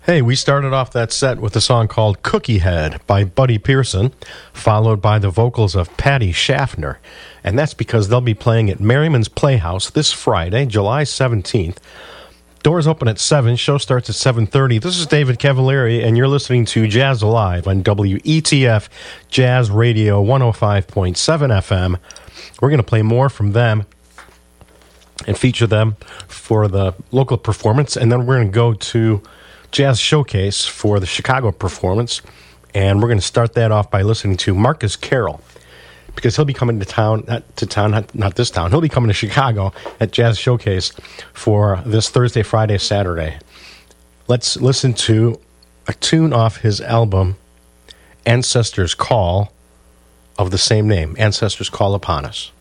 Hey, we started off that set with a song called Cookie Head by Buddy Pearson, followed by the vocals of Patty Schaffner. And that's because they'll be playing at Merriman's Playhouse this Friday, July 17th. Doors open at 7, show starts at 7:30. This is David Cavalieri, and you're listening to Jazz Alive on WETF Jazz Radio 105.7 FM. We're going to play more from them and feature them for the local performance, and then we're going to go to Jazz Showcase for the Chicago performance, and we're going to start that off by listening to Marcus Carroll, because he'll be coming not this town, he'll be coming to Chicago at Jazz Showcase for this Thursday, Friday, Saturday. Let's listen to a tune off his album, Ancestors Call, of the same name, Ancestors Call Upon Us.